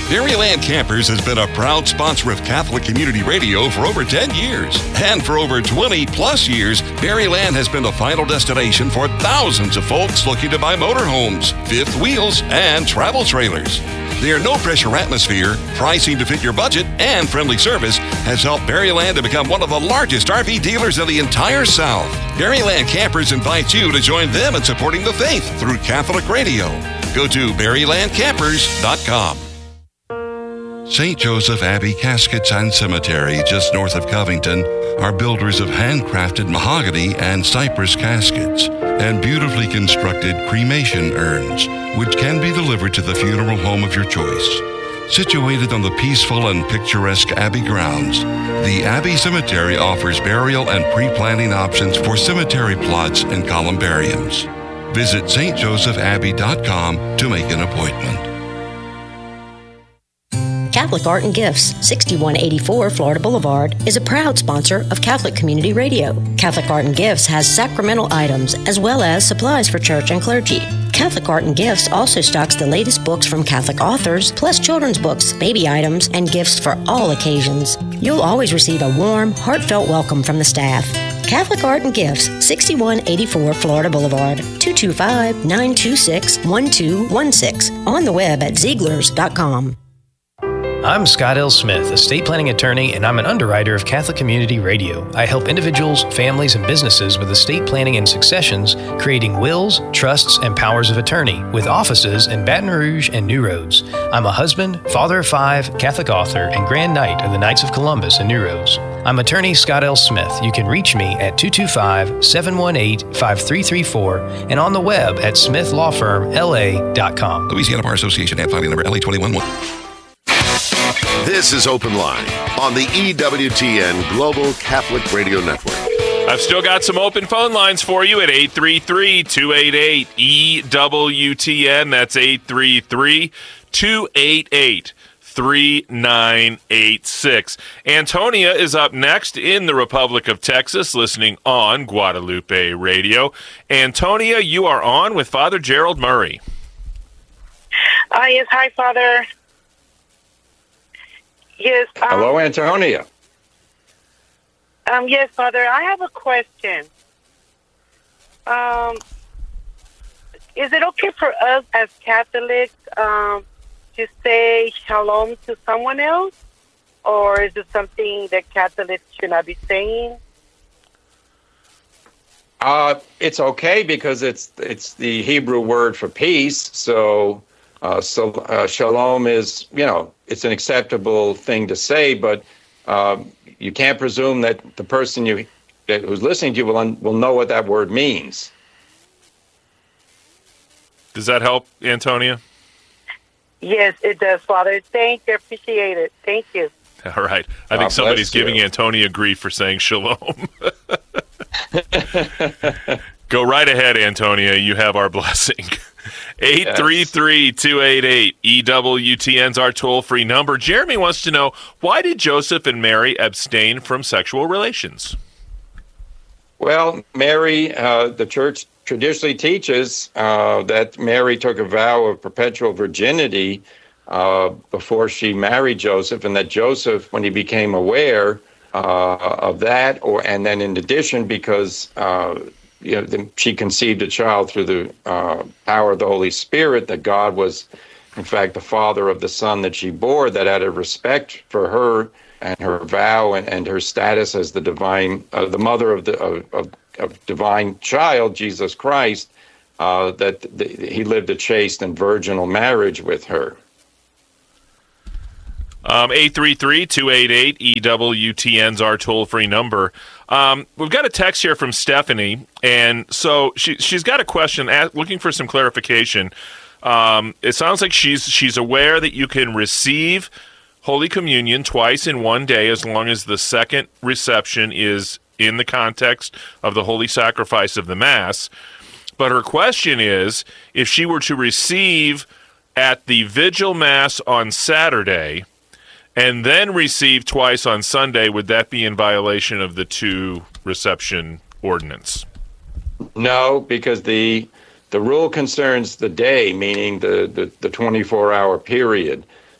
Berryland Campers has been a proud sponsor of Catholic Community Radio for over 10 years. And for over 20 plus years, Berryland has been the final destination for thousands of folks looking to buy motorhomes, fifth wheels, and travel trailers. Their no-pressure atmosphere, pricing to fit your budget, and friendly service has helped Berryland to become one of the largest RV dealers in the entire South. Berryland Campers invites you to join them in supporting the faith through Catholic Radio. Go to berrylandcampers.com. St. Joseph Abbey Caskets and Cemetery, just north of Covington, are builders of handcrafted mahogany and cypress caskets and beautifully constructed cremation urns, which can be delivered to the funeral home of your choice. Situated on the peaceful and picturesque Abbey grounds, the Abbey Cemetery offers burial and pre-planning options for cemetery plots and columbariums. Visit stjosephabbey.com to make an appointment. Catholic Art and Gifts, 6184 Florida Boulevard, is a proud sponsor of Catholic Community Radio. Catholic Art and Gifts has sacramental items as well as supplies for church and clergy. Catholic Art and Gifts also stocks the latest books from Catholic authors, plus children's books, baby items, and gifts for all occasions. You'll always receive a warm, heartfelt welcome from the staff. Catholic Art and Gifts, 6184 Florida Boulevard, 225-926-1216. On the web at Zieglers.com. I'm Scott L. Smith, estate planning attorney, and I'm an underwriter of Catholic Community Radio. I help individuals, families, and businesses with estate planning and successions, creating wills, trusts, and powers of attorney, with offices in Baton Rouge and New Roads. I'm a husband, father of 5, Catholic author, and Grand Knight of the Knights of Columbus in New Roads. I'm attorney Scott L. Smith. You can reach me at 225-718-5334 and on the web at SmithLawFirmLA.com. Louisiana Bar Association at filing number LA21. This is Open Line on the EWTN Global Catholic Radio Network. I've still got some open phone lines for you at 833-288-EWTN. That's 833-288-3986. Antonia is up next in the Republic of Texas, listening on Guadalupe Radio. Antonia, you are on with Father Gerald Murray. Yes, hi, Father. Yes. Hello, Antonia. Yes, Father, I have a question. Is it okay for us as Catholics to say shalom to someone else? Or is it something that Catholics should not be saying? It's okay because it's the Hebrew word for peace. So shalom is, it's an acceptable thing to say, but you can't presume that the person who's listening to you will know what that word means. Does that help, Antonia? Yes, it does, Father. Thank you. Appreciate it. Thank you. All right. I think somebody's giving Antonia grief for saying shalom. Go right ahead, Antonia. You have our blessing. 833-288-EWTN's our toll-free number. Jeremy wants to know, why did Joseph and Mary abstain from sexual relations? Well, Mary, the church traditionally teaches that Mary took a vow of perpetual virginity before she married Joseph, and that Joseph, when he became aware of that, and then in addition, because she conceived a child through the power of the Holy Spirit, that God was, in fact, the father of the son that she bore, that out of respect for her and her vow and her status as the divine, the mother of divine child, Jesus Christ, he lived a chaste and virginal marriage with her. 833-288-EWTN's our toll-free number. We've got a text here from Stephanie, and so she's got a question, looking for some clarification. It sounds like she's aware that you can receive Holy Communion twice in one day as long as the second reception is in the context of the holy sacrifice of the Mass. But her question is, if she were to receive at the Vigil Mass on Saturday and then receive twice on Sunday, would that be in violation of the two reception ordinance? No, because the rule concerns the day, meaning the 24-hour period.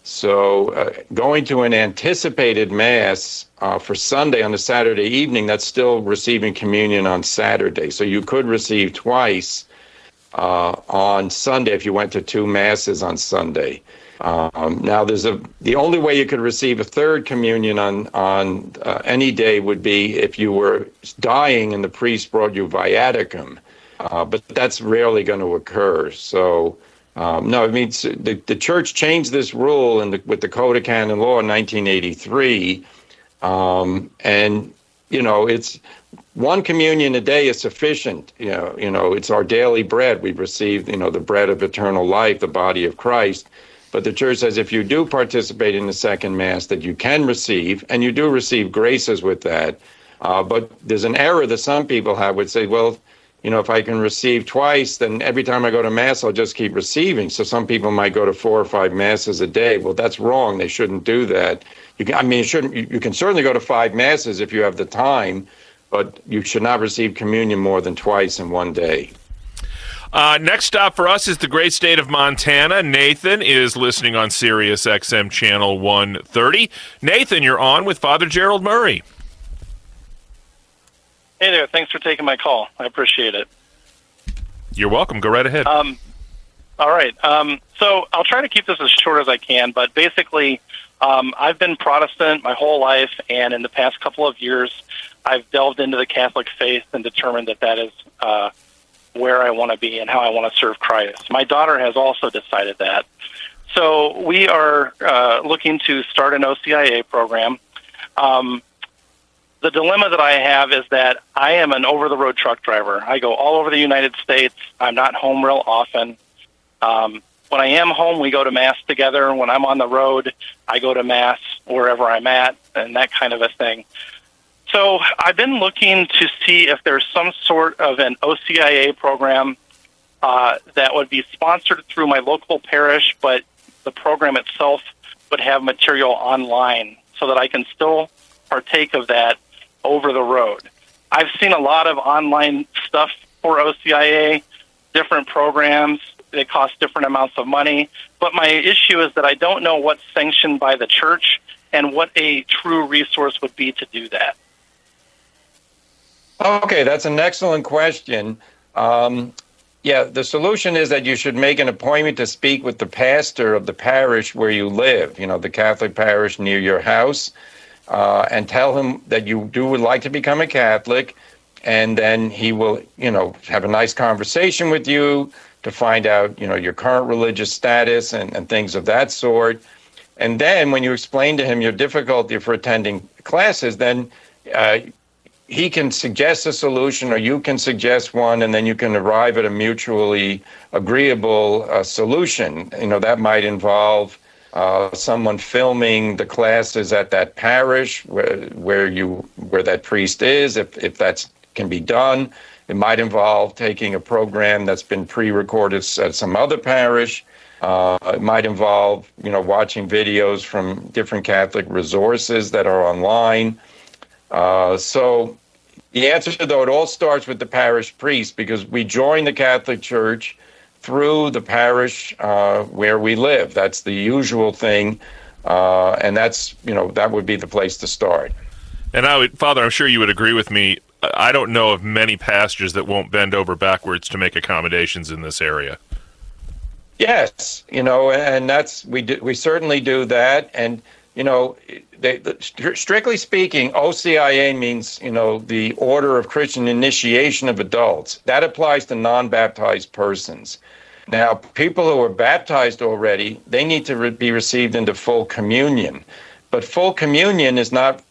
So going to an anticipated Mass for Sunday on a Saturday evening, that's still receiving communion on Saturday. So you could receive twice on Sunday if you went to 2 Masses on Sunday. Now, the only way you could receive a third communion on any day would be if you were dying and the priest brought you viaticum, but that's rarely going to occur. So, no, I mean, the church changed this rule with the Code of Canon Law in 1983, and it's one communion a day is sufficient. It's our daily bread. We've received, the bread of eternal life, the body of Christ. But the church says if you do participate in the second Mass, that you can receive, and you do receive graces with that. But there's an error that some people have, would say, well, if I can receive twice, then every time I go to Mass, I'll just keep receiving. So some people might go to 4 or 5 Masses a day. Well, that's wrong. They shouldn't do that. You can certainly go to 5 Masses if you have the time, but you should not receive communion more than twice in one day. Next stop for us is the great state of Montana. Nathan is listening on Sirius XM channel 130. Nathan, you're on with Father Gerald Murray. Hey there. Thanks for taking my call. I appreciate it. You're welcome. Go right ahead. All right. So I'll try to keep this as short as I can, but basically I've been Protestant my whole life, and in the past couple of years I've delved into the Catholic faith and determined that is where I want to be and how I want to serve Christ. My daughter has also decided that. So we are looking to start an OCIA program. The dilemma that I have is that I am an over-the-road truck driver. I go all over the United States. I'm not home real often. When I am home, we go to Mass together. When I'm on the road, I go to Mass wherever I'm at and that kind of a thing. So I've been looking to see if there's some sort of an OCIA program that would be sponsored through my local parish, but the program itself would have material online so that I can still partake of that over the road. I've seen a lot of online stuff for OCIA, different programs. They cost different amounts of money. But my issue is that I don't know what's sanctioned by the church and what a true resource would be to do that. Okay, that's an excellent question. The solution is that you should make an appointment to speak with the pastor of the parish where you live, the Catholic parish near your house, and tell him that you would like to become a Catholic, and then he will, have a nice conversation with you to find out, your current religious status and things of that sort. And then when you explain to him your difficulty for attending classes, then he can suggest a solution or you can suggest one, and then you can arrive at a mutually agreeable solution. That might involve someone filming the classes at that parish where that priest is, if that can be done. It might involve taking a program that's been pre-recorded at some other parish. It might involve, watching videos from different Catholic resources that are online. So the answer, though, it all starts with the parish priest, because we join the Catholic Church through the parish where we live. That's the usual thing, and that's, that would be the place to start. And Father, I'm sure you would agree with me. I don't know of many pastors that won't bend over backwards to make accommodations in this area. Yes, and that's we certainly do that, and strictly speaking, OCIA means, the Order of Christian Initiation of Adults. That applies to non-baptized persons. Now, people who are baptized already, they need to be received into full communion. But full communion is not